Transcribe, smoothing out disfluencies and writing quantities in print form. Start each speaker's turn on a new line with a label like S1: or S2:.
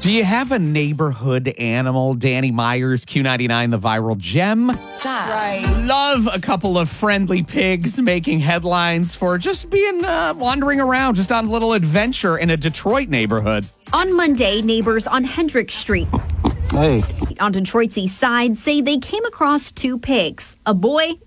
S1: Do you have a neighborhood animal? Danny Myers, Q99, the viral gem.
S2: Right.
S1: Love a couple of friendly pigs making headlines for just being wandering around, just on a little adventure in a Detroit neighborhood.
S3: On Monday, neighbors on Hendrick Street on Detroit's east side say they came across two pigs, a boy